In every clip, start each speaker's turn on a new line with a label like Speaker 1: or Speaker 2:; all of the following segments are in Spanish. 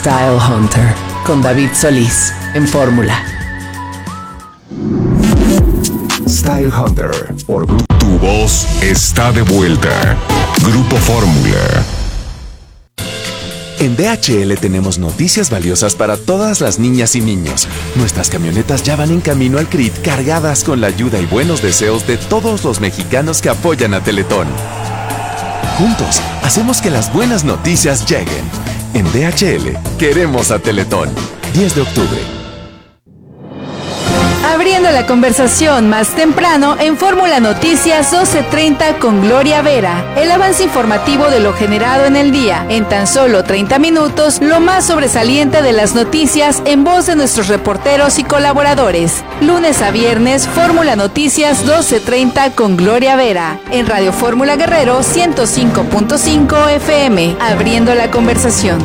Speaker 1: Style Hunter con David Solís en Fórmula.
Speaker 2: Style Hunter por Tu voz está de vuelta. Grupo Fórmula. En DHL tenemos noticias valiosas para todas las niñas y niños. Nuestras camionetas ya van en camino al CRIT cargadas con la ayuda y buenos deseos de todos los mexicanos que apoyan a Teletón. Juntos, hacemos que las buenas noticias lleguen. En DHL, queremos a Teletón. 10 de octubre.
Speaker 3: Abriendo la conversación más temprano en Fórmula Noticias 12:30 con Gloria Vera. El avance informativo de lo generado en el día. En tan solo 30 minutos, lo más sobresaliente de las noticias en voz de nuestros reporteros y colaboradores. Lunes a viernes, Fórmula Noticias 12:30 con Gloria Vera. En Radio Fórmula Guerrero 105.5 FM. Abriendo la conversación.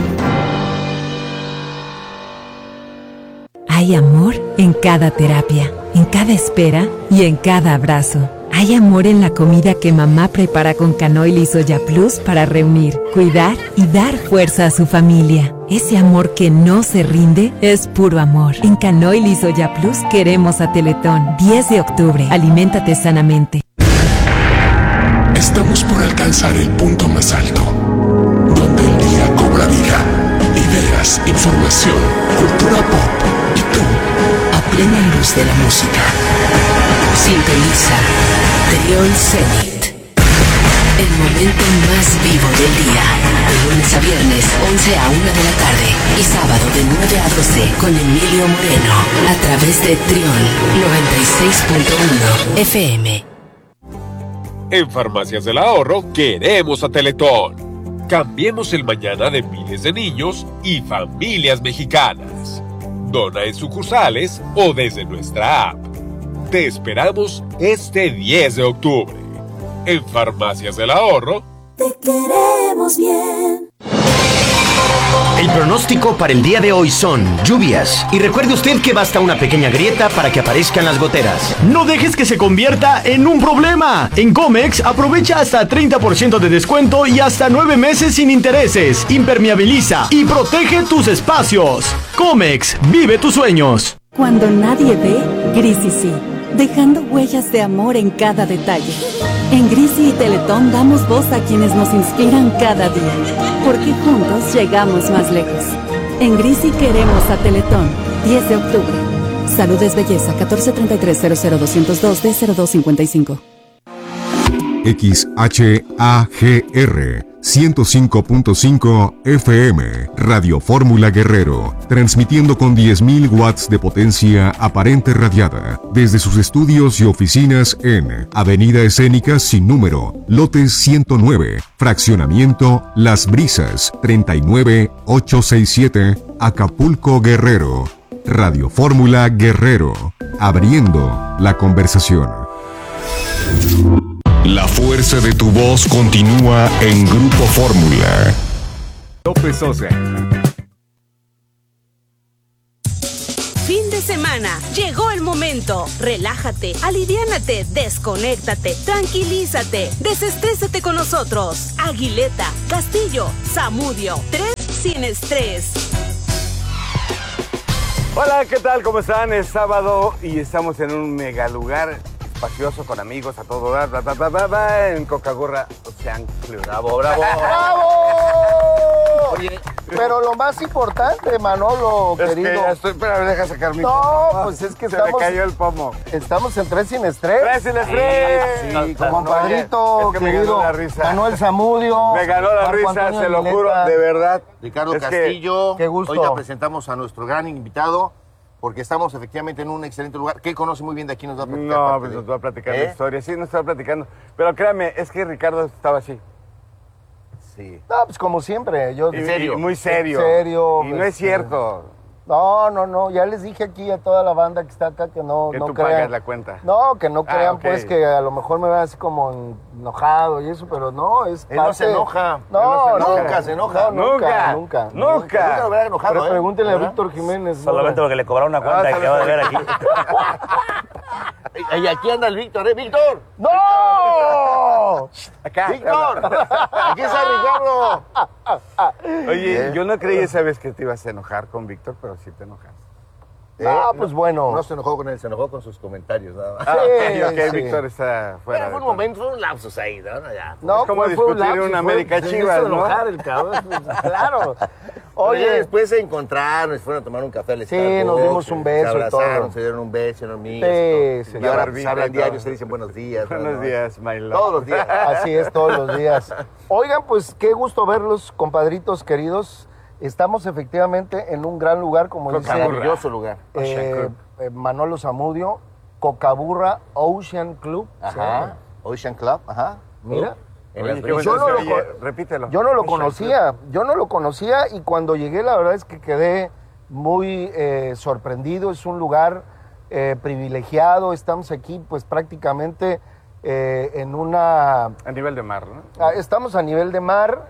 Speaker 4: Hay amor en cada terapia, en cada espera y en cada abrazo. Hay amor en la comida que mamá prepara con Canoil y Soya Plus para reunir, cuidar y dar fuerza a su familia. Ese amor que no se rinde es puro amor. En Canoil y Soya Plus queremos a Teletón. 10 de octubre. Aliméntate sanamente.
Speaker 2: Estamos por alcanzar el punto más alto, donde el día cobra vida. Ideas, información, cultura pop y tú, a plena luz de la música.
Speaker 5: Sintoniza Trión Zenit. El momento más vivo del día. De lunes a viernes, 11 a 1 de la tarde. Y sábado de 9 a 12 con Emilio Moreno. A través de Trión 96.1 FM.
Speaker 6: En Farmacias del Ahorro queremos a Teletón. Cambiemos el mañana de miles de niños y familias mexicanas. Dona en sucursales o desde nuestra app. Te esperamos este 10 de octubre. En Farmacias del Ahorro.
Speaker 7: Te queremos bien.
Speaker 8: El pronóstico para el día de hoy son lluvias. Y recuerde usted que basta una pequeña grieta para que aparezcan las goteras.
Speaker 9: No dejes que se convierta en un problema. En Comex aprovecha hasta 30% de descuento y hasta 9 meses sin intereses. Impermeabiliza y protege tus espacios. Comex, vive tus sueños.
Speaker 10: Cuando nadie ve, Grisi sí, dejando huellas de amor en cada detalle. En Grisi y Teletón damos voz a quienes nos inspiran cada día, porque juntos llegamos más lejos. En Grisi queremos a Teletón. 10 de octubre. Salud es belleza. 1433 00202
Speaker 2: XHAGR 105.5 FM, Radio Fórmula Guerrero, transmitiendo con 10.000 watts de potencia aparente radiada, desde sus estudios y oficinas en Avenida Escénica sin número, lote 109, fraccionamiento Las Brisas, 39867, Acapulco, Guerrero. Radio Fórmula Guerrero, abriendo la conversación. La fuerza de tu voz continúa en Grupo Fórmula.
Speaker 11: López Sosa.
Speaker 12: Fin de semana, llegó el momento. Relájate, aliviánate, desconéctate, tranquilízate, desestrésate con nosotros. Aguileta, Castillo, Zamudio, 3 sin estrés.
Speaker 11: Hola, ¿qué tal? ¿Cómo están? Es sábado y estamos en un mega lugar espacioso con amigos a todo dar, en Cocagorra Ocean Club.
Speaker 13: ¡Bravo, bravo!
Speaker 14: ¡Bravo!
Speaker 13: Oye,
Speaker 14: pero lo más importante, Manolo,
Speaker 11: es
Speaker 14: querido.
Speaker 11: Que ya estoy, espera, deja sacar mi
Speaker 14: No,
Speaker 11: pomo.
Speaker 14: pues es que
Speaker 11: se
Speaker 14: estamos...
Speaker 11: me cayó el pomo.
Speaker 14: Estamos en 3 sin estrés.
Speaker 11: 3 sin estrés.
Speaker 14: Sí, compadrito,
Speaker 11: es que me
Speaker 14: querido
Speaker 11: ganó la risa.
Speaker 14: Manuel Zamudio.
Speaker 11: Me ganó la
Speaker 14: Marco
Speaker 11: risa,
Speaker 14: Antonio
Speaker 11: se lo
Speaker 14: Aguilera.
Speaker 11: juro, de verdad.
Speaker 13: Ricardo
Speaker 11: Es
Speaker 13: Castillo,
Speaker 14: qué gusto.
Speaker 13: hoy te presentamos a nuestro gran invitado, porque estamos efectivamente en un excelente lugar, que él conoce muy bien de aquí, nos va a platicar.
Speaker 11: No, pues nos va a platicar la historia. Sí, nos está platicando. Pero créame, es que Ricardo estaba así.
Speaker 13: Sí.
Speaker 14: No, pues como siempre. Yo,
Speaker 13: ¿En serio?
Speaker 11: Muy serio.
Speaker 14: En serio.
Speaker 11: Y no es cierto.
Speaker 14: No. Ya les dije aquí a toda la banda que está acá que no
Speaker 11: Que
Speaker 14: no
Speaker 11: tú
Speaker 14: crean.
Speaker 11: pagas la cuenta.
Speaker 14: No, que no crean,
Speaker 11: ok.
Speaker 14: pues, que a lo mejor me vean así como enojado y eso, pero no, es
Speaker 13: Él no se enoja.
Speaker 14: No,
Speaker 13: Él no se enoja. Nunca se enoja.
Speaker 14: Nunca.
Speaker 13: Nunca lo verás enojado,
Speaker 14: Pero pregúntenle a Víctor Jiménez.
Speaker 15: Solamente porque le cobraron una cuenta que acaba de ver aquí.
Speaker 13: Y aquí anda el Víctor, ¿eh? ¡Víctor!
Speaker 14: ¡No!
Speaker 11: Acá.
Speaker 13: ¡Víctor! ¡Aquí está Ricardo!
Speaker 11: Oye, yo no creí esa vez que te ibas a enojar con Víctor, pero sí te enojas.
Speaker 14: Pues bueno.
Speaker 13: No se enojó con él, se enojó con sus comentarios, nada más.
Speaker 11: Ok, Víctor está fuera.
Speaker 13: Pero fue un momento, fue un lapsus ahí, ¿no? Ya.
Speaker 11: No, es como discutir un América Chivas, ¿no?
Speaker 14: enojar el cabrón, claro.
Speaker 13: Oye,
Speaker 14: Oye,
Speaker 13: después se encontraron, se fueron a tomar un café al
Speaker 14: Sí,
Speaker 13: Starbucks,
Speaker 14: nos dimos un beso
Speaker 13: se
Speaker 14: y todo.
Speaker 13: abrazaron, se dieron un beso, eran amigos.
Speaker 14: Sí,
Speaker 13: y ahora pues, hablan diario, se dicen buenos días.
Speaker 11: Buenos días, my love.
Speaker 13: Todos los días.
Speaker 14: así es, todos los días. Oigan, pues qué gusto verlos, compadritos queridos. Estamos efectivamente en un gran lugar, como dice
Speaker 13: Maravilloso lugar.
Speaker 14: Manolo Zamudio, Cocaburra Ocean Club.
Speaker 13: Ajá. Ocean Club, ajá. Mira. En
Speaker 11: Oye,
Speaker 13: las
Speaker 11: qué
Speaker 13: brisas.
Speaker 11: bueno. Repítelo.
Speaker 14: Yo no lo conocía y cuando llegué la verdad es que quedé muy sorprendido. Es un lugar privilegiado, estamos aquí pues prácticamente en una...
Speaker 11: A nivel de mar, ¿no?
Speaker 14: Estamos a nivel de mar,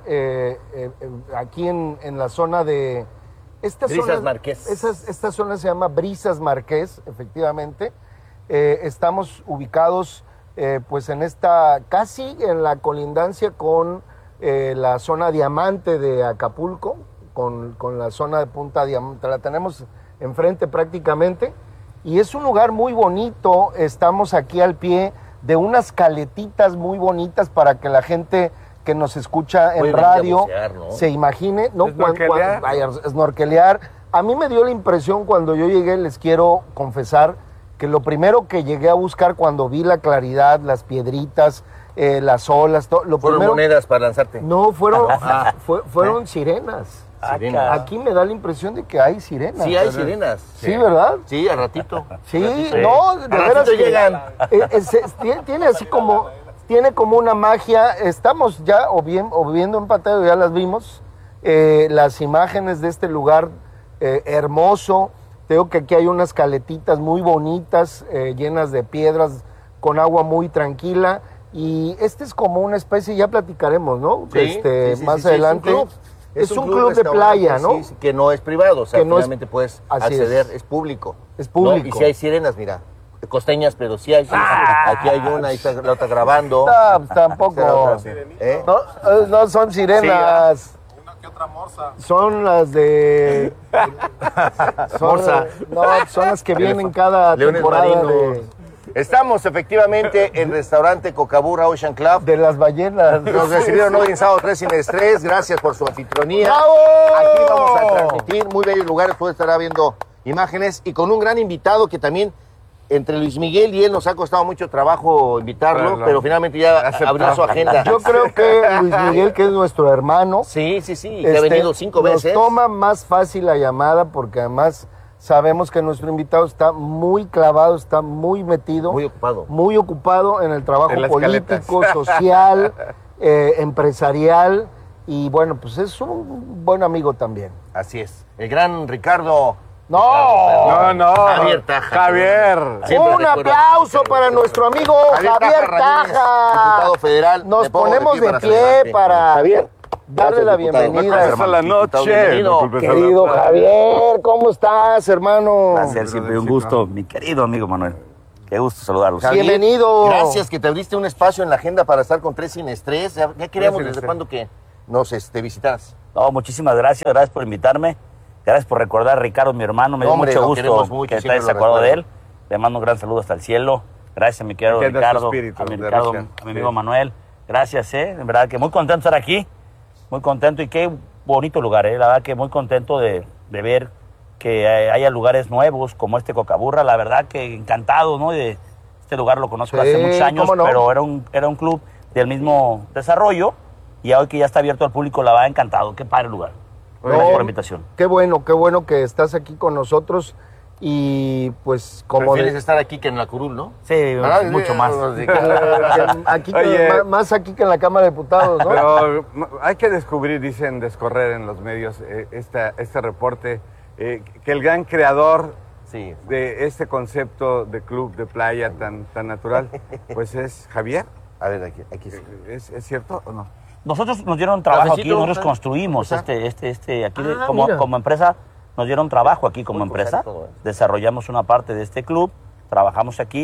Speaker 14: aquí en la zona de...
Speaker 13: Brisas Marqués.
Speaker 14: Esta zona se llama Brisas Marqués, efectivamente. Estamos ubicados pues en casi en la colindancia con la zona Diamante de Acapulco, con la zona de Punta Diamante, la tenemos enfrente prácticamente, y es un lugar muy bonito. Estamos aquí al pie de unas caletitas muy bonitas para que la gente que nos escucha en radio
Speaker 13: bucear, ¿no?
Speaker 14: se imagine, ¿no?
Speaker 11: Snorkelear.
Speaker 14: Snorkelear. A mí me dio la impresión cuando yo llegué, les quiero confesar, que lo primero que llegué a buscar cuando vi la claridad, las piedritas, las olas, todo,
Speaker 13: ¿Fueron monedas para lanzarte?
Speaker 14: No, fueron sirenas.
Speaker 13: Sirenas.
Speaker 14: Aquí me da la impresión de que hay sirenas.
Speaker 13: Sí, hay sirenas.
Speaker 14: Sí, ¿verdad?
Speaker 13: Sí, al ratito.
Speaker 14: Sí, no, de veras que
Speaker 13: llegan.
Speaker 14: Tiene así como, tiene como una magia. Estamos ya o viendo en pantalla, ya las vimos, las imágenes de este lugar hermoso. Tengo que aquí hay unas caletitas muy bonitas, llenas de piedras, con agua muy tranquila. Y este es como una especie, ya platicaremos, ¿no?
Speaker 13: Sí,
Speaker 14: Más adelante.
Speaker 13: Es
Speaker 14: un club de playa, ¿no?
Speaker 13: Sí, que no es privado, o sea,
Speaker 14: Que no es-
Speaker 13: finalmente puedes
Speaker 14: así
Speaker 13: acceder, es público.
Speaker 14: Es público.
Speaker 13: ¿no? Y si hay sirenas, mira, costeñas, pero sí hay. Aquí hay una, ahí está la otra grabando.
Speaker 14: No, pues tampoco.
Speaker 13: ¿Eh?
Speaker 14: No son sirenas. Son las de...
Speaker 13: Morsa.
Speaker 14: Son las que vienen cada
Speaker 13: Leones
Speaker 14: temporada
Speaker 13: marinos. Estamos efectivamente en restaurante Cocaburra Ocean Club.
Speaker 14: de las ballenas.
Speaker 13: Nos recibieron hoy en sábado 3 sin estrés. Gracias por su anfitrionía.
Speaker 14: ¡Bravo!
Speaker 13: Aquí vamos a transmitir muy bellos lugares. Puede estar viendo imágenes y con un gran invitado que también entre Luis Miguel y él nos ha costado mucho trabajo invitarlo,
Speaker 11: Bueno,
Speaker 13: pero finalmente ya abrió su agenda.
Speaker 14: Yo creo que Luis Miguel, que es nuestro hermano,
Speaker 13: Sí, que ha venido 5 veces.
Speaker 14: nos toma más fácil la llamada porque además sabemos que nuestro invitado está muy clavado, está muy metido, muy ocupado en el trabajo
Speaker 11: En las
Speaker 14: político,
Speaker 11: caletas.
Speaker 14: social, empresarial, y bueno, pues es un buen amigo también.
Speaker 13: Así es. El gran Ricardo.
Speaker 11: No.
Speaker 13: Javier Taja.
Speaker 11: Javier.
Speaker 13: Siempre
Speaker 14: Un
Speaker 13: recuerdo.
Speaker 14: aplauso para nuestro amigo Javier
Speaker 13: Ramírez,
Speaker 14: Taja.
Speaker 13: diputado federal.
Speaker 14: Nos
Speaker 13: Me pongo
Speaker 14: ponemos de
Speaker 13: para
Speaker 14: pie
Speaker 13: saludarte.
Speaker 14: para
Speaker 13: Javier.
Speaker 14: darle la
Speaker 13: Gracias, diputado.
Speaker 14: bienvenida.
Speaker 11: Esa es la noche.
Speaker 13: Bienvenido.
Speaker 14: Querido Javier, ¿cómo estás, hermano?
Speaker 15: Placer, siempre un gusto, mi querido amigo Manuel. Qué gusto saludarlos.
Speaker 13: Javier,
Speaker 14: Bienvenido.
Speaker 13: Gracias que te abriste un espacio en la agenda para estar con 3 sin estrés. Ya queríamos
Speaker 11: sin
Speaker 13: desde
Speaker 11: estrés.
Speaker 13: cuándo que nos visitaras.
Speaker 15: No, muchísimas gracias por invitarme. Gracias por recordar a Ricardo, mi hermano. Me dio
Speaker 13: Hombre,
Speaker 15: mucho
Speaker 13: lo
Speaker 15: gusto
Speaker 13: queremos mucho,
Speaker 15: que
Speaker 13: siempre
Speaker 15: estés de
Speaker 13: lo
Speaker 15: acuerdo de él.
Speaker 13: recuerdo.
Speaker 15: Le mando un gran saludo hasta el cielo. Gracias a mi querido
Speaker 11: Aquí anda su
Speaker 15: Ricardo,
Speaker 11: espíritu
Speaker 15: a mi
Speaker 11: de
Speaker 15: Ricardo,
Speaker 11: Richard.
Speaker 15: a mi amigo Manuel. Gracias, de verdad que muy contento de estar aquí. Muy contento y qué bonito lugar, La verdad que muy contento de ver que haya lugares nuevos como este Cocaburra. La verdad que encantado, ¿no? De este lugar lo conozco
Speaker 14: Sí,
Speaker 15: hace muchos años,
Speaker 14: cómo no.
Speaker 15: pero era un club del mismo desarrollo y hoy que ya está abierto al público, la verdad encantado. Qué padre lugar. Gracias por la invitación.
Speaker 14: Qué bueno que estás aquí con nosotros y pues como
Speaker 13: Prefieres estar aquí que en la curul, ¿no?
Speaker 15: Sí,
Speaker 13: ¿verdad?
Speaker 15: mucho más.
Speaker 14: aquí
Speaker 11: Oye.
Speaker 14: más aquí que en la Cámara de Diputados, ¿no?
Speaker 11: Pero hay que descubrir, dicen, descorrer en los medios este reporte, que el gran creador
Speaker 13: Sí.
Speaker 11: de este concepto de club de playa tan natural, pues es Javier.
Speaker 13: A ver, aquí sí.
Speaker 11: ¿Es cierto o no?
Speaker 15: Nosotros nos dieron trabajo aquí,
Speaker 13: Cafecito,
Speaker 15: nosotros construimos
Speaker 13: ¿está?
Speaker 15: aquí
Speaker 14: Ah,
Speaker 15: como
Speaker 14: mira.
Speaker 15: empresa, nos dieron trabajo aquí como
Speaker 13: Muy
Speaker 15: empresa,
Speaker 13: correcto,
Speaker 15: desarrollamos una parte de este club, trabajamos aquí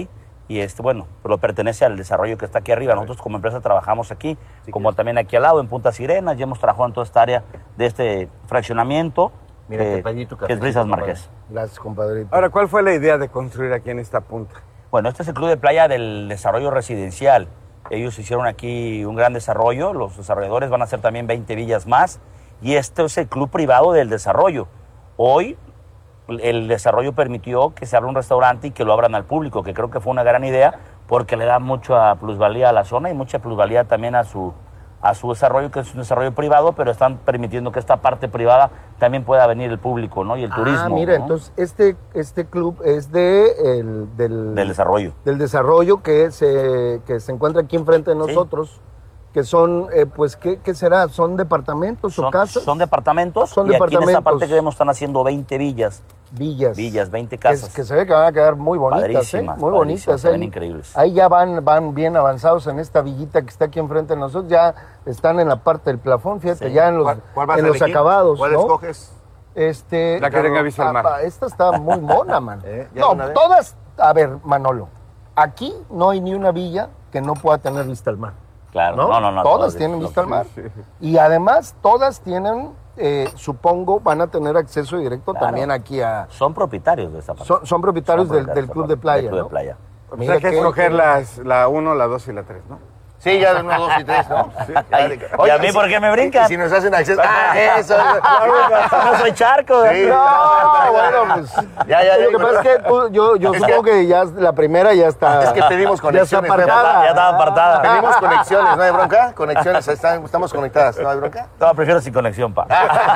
Speaker 15: y bueno, lo pertenece al desarrollo que está aquí arriba. Nosotros como empresa trabajamos aquí, como también aquí al lado, en Punta Sirenas, ya hemos trabajado en toda esta área de este fraccionamiento,
Speaker 13: Mira,
Speaker 15: que es Brisas Marqués.
Speaker 14: Gracias, compadrito.
Speaker 11: Ahora, ¿cuál fue la idea de construir aquí en esta punta?
Speaker 15: Bueno, este es el club de playa del desarrollo residencial. Ellos hicieron aquí un gran desarrollo, los desarrolladores van a hacer también 20 villas más, y este es el club privado del desarrollo. Hoy el desarrollo permitió que se abra un restaurante y que lo abran al público, que creo que fue una gran idea, porque le da mucha plusvalía a la zona y mucha plusvalía también a su desarrollo, que es un desarrollo privado, pero están permitiendo que esta parte privada también pueda venir el público, ¿no? Y el turismo.
Speaker 14: Mira,
Speaker 15: ¿no?
Speaker 14: entonces este club es del
Speaker 15: desarrollo.
Speaker 14: Del desarrollo que se encuentra aquí enfrente de nosotros, que son, pues, ¿qué será? ¿Son departamentos o casas?
Speaker 15: Son departamentos,
Speaker 14: Son
Speaker 15: y
Speaker 14: departamentos.
Speaker 15: aquí en esta parte que vemos están haciendo 20 villas.
Speaker 14: Villas,
Speaker 15: 20 casas.
Speaker 14: Que se ve que van a quedar muy bonitas,
Speaker 15: Padrísimas,
Speaker 14: muy bonitas.
Speaker 15: se ven increíbles.
Speaker 14: Ahí ya van bien avanzados en esta villita que está aquí enfrente de nosotros, ya están en la parte del plafón, fíjate, ya en los acabados.
Speaker 13: ¿Cuál
Speaker 14: ¿no?
Speaker 13: escoges?
Speaker 11: La que tenga vista al mar.
Speaker 14: Esta está muy mona, man.
Speaker 13: ¿Ya
Speaker 14: No,
Speaker 13: una vez?
Speaker 14: todas, a ver, Manolo, aquí no hay ni una villa que no pueda tener vista al mar.
Speaker 15: Claro, no.
Speaker 14: Todas tienen vista al mar. Y además, todas tienen, supongo, van a tener acceso directo también aquí a...
Speaker 15: Son propietarios de esta parte.
Speaker 14: Son propietarios del club de playa,
Speaker 15: del club
Speaker 14: ¿no?
Speaker 15: de playa.
Speaker 11: O sea, hay que escoger la 1, la 2 y la 3, ¿no?
Speaker 13: Sí, ya de 1, 2 y 3, ¿no?
Speaker 15: ¿Y a mí por qué me brincan?
Speaker 13: Y si nos hacen acceso... eso.
Speaker 15: No soy charco.
Speaker 13: Sí.
Speaker 14: No, bueno, pues... Lo que pasa es que yo supongo que ya la primera ya está...
Speaker 13: Es que pedimos conexiones.
Speaker 14: Ya está apartada.
Speaker 15: Ya estaba apartada.
Speaker 13: Pedimos conexiones, ¿no hay bronca? Conexiones, estamos conectadas, ¿no hay bronca?
Speaker 15: No, prefiero sin conexión, pa.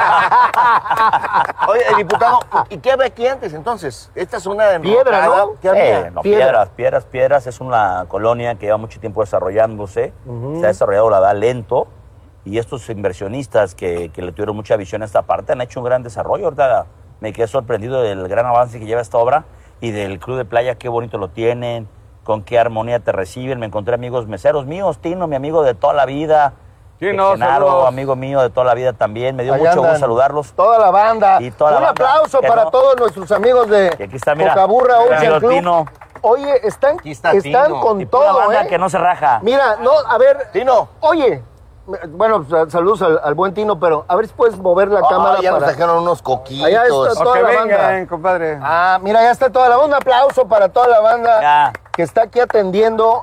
Speaker 13: Oye, diputado, ¿y qué había aquí antes entonces? Esta es una
Speaker 14: piedra, ¿no?
Speaker 13: ¿Qué había?
Speaker 15: No, piedras. Es una colonia que lleva mucho tiempo desarrollándose. Se ha desarrollado, la verdad, lento. Y estos inversionistas que le tuvieron mucha visión a esta parte han hecho un gran desarrollo. Ahorita me quedé sorprendido del gran avance que lleva esta obra y del club de playa, qué bonito lo tienen, con qué armonía te reciben. Me encontré amigos meseros míos, Tino, mi amigo de toda la vida.
Speaker 11: Tino,
Speaker 15: Genaro,
Speaker 11: saludos.
Speaker 15: amigo mío de toda la vida también. Me dio
Speaker 14: Ahí
Speaker 15: mucho
Speaker 14: andan
Speaker 15: gusto saludarlos.
Speaker 14: Toda la banda.
Speaker 15: Y toda la
Speaker 14: un
Speaker 15: banda.
Speaker 14: aplauso
Speaker 15: Que
Speaker 14: para
Speaker 15: no.
Speaker 14: todos nuestros amigos de
Speaker 15: Y aquí está, mira.
Speaker 14: Cocaburra Ocean Club.
Speaker 15: Tino.
Speaker 14: Oye, están
Speaker 13: Tino.
Speaker 14: con
Speaker 15: Y pura
Speaker 14: todo,
Speaker 15: banda que no se raja.
Speaker 14: Mira, no, a ver.
Speaker 13: Tino.
Speaker 14: Oye, bueno, saludos al buen Tino, pero a ver si puedes mover la cámara
Speaker 13: Ya nos
Speaker 14: para...
Speaker 13: trajeron unos coquitos.
Speaker 14: Allá está toda
Speaker 11: que
Speaker 14: la
Speaker 11: vengan,
Speaker 14: banda.
Speaker 11: compadre.
Speaker 14: Ah, mira, ya está toda la banda. Un aplauso para toda la banda
Speaker 15: Ya.
Speaker 14: que está aquí atendiendo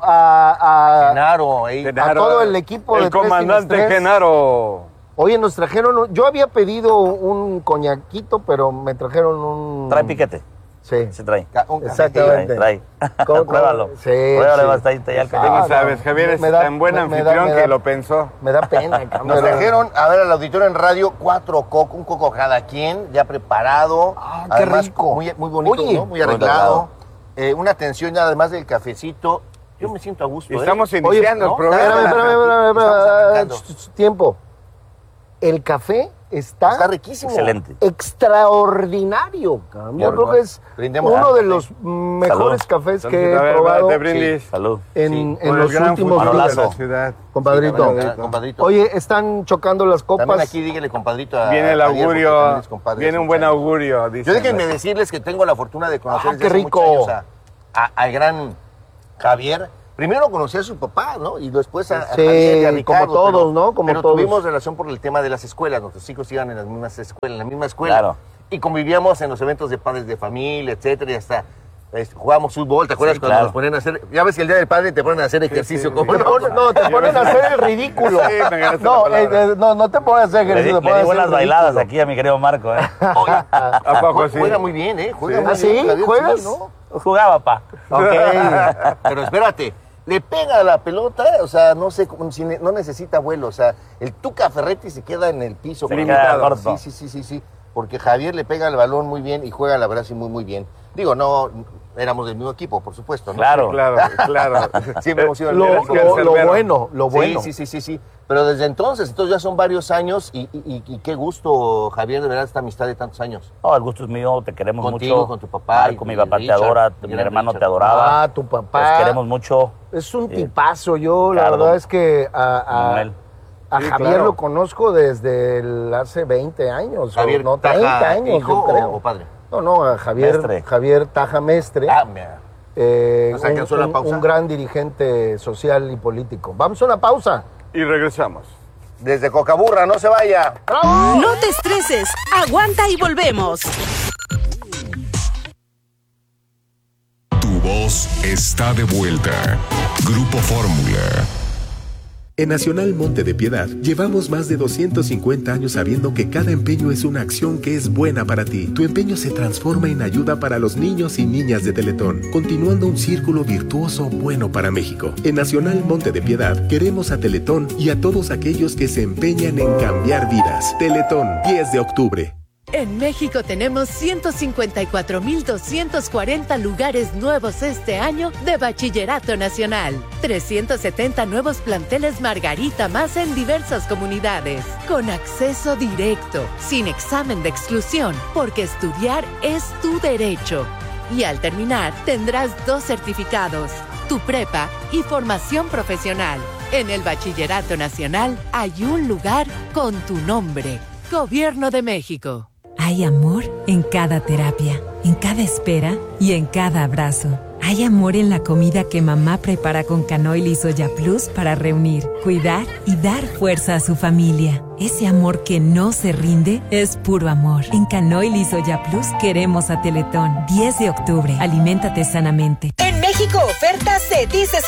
Speaker 14: a
Speaker 13: Genaro,
Speaker 14: todo el equipo de
Speaker 11: El
Speaker 14: 3
Speaker 11: comandante
Speaker 14: Tienes 3.
Speaker 11: Genaro.
Speaker 14: Oye, nos trajeron... Yo había pedido un coñaquito, pero me trajeron un...
Speaker 15: Trae piquete.
Speaker 14: Sí.
Speaker 15: Se trae.
Speaker 14: Exactamente.
Speaker 15: Trae.
Speaker 14: ¿Cómo?
Speaker 15: Pruébalo.
Speaker 14: Sí,
Speaker 15: Pruébalo,
Speaker 14: sí.
Speaker 15: bastante ya el
Speaker 11: Tú no sabes, Javier es
Speaker 14: me da-
Speaker 11: tan buen
Speaker 14: me
Speaker 11: anfitrión
Speaker 14: da-
Speaker 11: que lo pensó.
Speaker 14: Me da pena, cabrón.
Speaker 13: Nos trajeron, a ver, al auditorio en radio, 4 cocos, un coco cada quien, ya preparado.
Speaker 14: qué
Speaker 13: Además,
Speaker 14: rico.
Speaker 13: Muy bonito,
Speaker 14: Oye.
Speaker 13: ¿no? Muy arreglado. Una atención ya, además del cafecito. Yo me siento a gusto.
Speaker 11: Y estamos iniciando
Speaker 14: Oye,
Speaker 11: el
Speaker 14: ¿no?
Speaker 11: programa.
Speaker 14: Espérame.
Speaker 13: Estamos arrancando.
Speaker 14: Tiempo. El café está
Speaker 13: riquísimo.
Speaker 15: Excelente.
Speaker 14: extraordinario, cabrón. Yo creo que es
Speaker 13: Brindemos.
Speaker 14: uno de los mejores cafés que he probado
Speaker 11: De brindis.
Speaker 15: Salud.
Speaker 14: en
Speaker 11: Por el
Speaker 14: los
Speaker 11: gran
Speaker 14: últimos
Speaker 11: futuro de
Speaker 14: días.
Speaker 11: la ciudad.
Speaker 14: Compadrito.
Speaker 13: Compadrito.
Speaker 14: Oye, están chocando las copas.
Speaker 13: También aquí dígale, compadrito.
Speaker 11: Viene el
Speaker 13: a Diego, porque también
Speaker 11: augurio.
Speaker 13: es compadre,
Speaker 11: Viene
Speaker 13: es
Speaker 11: un buen
Speaker 13: muchacho.
Speaker 11: augurio. Dicen.
Speaker 13: Yo déjenme decirles que tengo la fortuna de conocer desde
Speaker 14: qué
Speaker 13: hace
Speaker 14: rico.
Speaker 13: muchos años al gran Javier. Primero conocí a su papá, ¿no? Y después a
Speaker 14: Sí,
Speaker 13: Javier y a Ricardo.
Speaker 14: como todos, ¿no? Como
Speaker 13: pero
Speaker 14: todos.
Speaker 13: tuvimos relación por el tema de las escuelas. Nuestros hijos iban en las mismas escuelas, en la misma escuela.
Speaker 15: Claro.
Speaker 13: Y convivíamos en los eventos de padres de familia, etcétera, y hasta jugábamos fútbol. ¿Te acuerdas
Speaker 15: Sí,
Speaker 13: cuando
Speaker 15: claro.
Speaker 13: nos ponían a hacer? Ya ves que el día del padre te ponen a hacer ejercicio. ¿Cómo
Speaker 14: No, te ponen a hacer el ridículo.
Speaker 11: Sí, me ganaste la palabra.
Speaker 14: No te pones a hacer
Speaker 15: Le di,
Speaker 14: ejercicio, te
Speaker 15: le
Speaker 14: pones
Speaker 15: di
Speaker 14: a
Speaker 15: buenas
Speaker 14: hacer el
Speaker 15: bailadas
Speaker 14: ridículo.
Speaker 15: aquí a mi querido Marco, ¿eh?
Speaker 11: ¿A poco sí?
Speaker 13: Juega muy bien, ¿eh? Juega muy
Speaker 14: ¿Ah, sí?
Speaker 13: bien, Javier,
Speaker 14: ¿Juegas?
Speaker 13: sí, ¿no?
Speaker 15: Jugaba, pa.
Speaker 14: Ok.
Speaker 13: Pero espérate, le pega a la pelota, o sea, no sé, no necesita vuelo, o sea, el Tuca Ferretti se queda en el piso.
Speaker 15: Se
Speaker 13: con
Speaker 15: queda
Speaker 13: el-
Speaker 15: corto.
Speaker 13: Sí, porque Javier le pega el balón muy bien y juega, la verdad, sí, muy bien. Digo, no, éramos del mismo equipo, por supuesto, ¿no?
Speaker 15: Claro.
Speaker 11: Claro.
Speaker 13: Siempre hemos sido el
Speaker 14: Lo
Speaker 13: mismo equipo.
Speaker 14: bueno.
Speaker 13: Sí. Pero desde entonces ya son varios años y qué gusto, Javier, de verdad, esta amistad de tantos años.
Speaker 15: No, el gusto es mío, te queremos
Speaker 13: Contigo,
Speaker 15: mucho.
Speaker 13: con tu papá
Speaker 15: Marco,
Speaker 13: y
Speaker 15: mi papá te
Speaker 13: Richard,
Speaker 15: adora,
Speaker 13: mi
Speaker 15: mi
Speaker 13: gran
Speaker 15: hermano
Speaker 13: Richard.
Speaker 15: te adoraba.
Speaker 14: Ah, tu papá.
Speaker 15: Los queremos mucho.
Speaker 14: Es un tipazo. Yo, la
Speaker 15: Ricardo.
Speaker 14: verdad es que a
Speaker 15: Manuel.
Speaker 11: Sí,
Speaker 14: Javier
Speaker 11: claro.
Speaker 14: lo conozco desde hace 20 años.
Speaker 13: Javier,
Speaker 14: no, 30
Speaker 13: Taja,
Speaker 14: años,
Speaker 13: hijo
Speaker 14: yo creo.
Speaker 13: o padre.
Speaker 14: No, a Javier,
Speaker 15: Mestre.
Speaker 14: Javier Taja Mestre.
Speaker 13: Ah, mira. Nos alcanzó la pausa.
Speaker 14: Un gran dirigente social y político. Vamos a una pausa.
Speaker 11: Y regresamos.
Speaker 13: Desde Cocaburra, no se vaya.
Speaker 14: ¡Bravo!
Speaker 12: No te estreses, aguanta y volvemos.
Speaker 2: Tu voz está de vuelta. Grupo Fórmula.
Speaker 16: En Nacional Monte de Piedad llevamos más de 250 años sabiendo que cada empeño es una acción que es buena para ti. Tu empeño se transforma en ayuda para los niños y niñas de Teletón, continuando un círculo virtuoso bueno para México. En Nacional Monte de Piedad queremos a Teletón y a todos aquellos que se empeñan en cambiar vidas. Teletón, 10 de octubre.
Speaker 17: En México tenemos 154,240 lugares nuevos este año de Bachillerato Nacional. 370 nuevos planteles Margarita más en diversas comunidades. Con acceso directo, sin examen de exclusión, porque estudiar es tu derecho. Y al terminar, tendrás 2 certificados, tu prepa y formación profesional. En el Bachillerato Nacional hay un lugar con tu nombre. Gobierno de México.
Speaker 4: Hay amor en cada terapia, en cada espera y en cada abrazo. Hay amor en la comida que mamá prepara con Canoil y Soya Plus para reunir, cuidar y dar fuerza a su familia. Ese amor que no se rinde es puro amor. En Canoil y Soya Plus queremos a Teletón. 10 de octubre. Aliméntate sanamente.
Speaker 18: En México, ofertas Cedis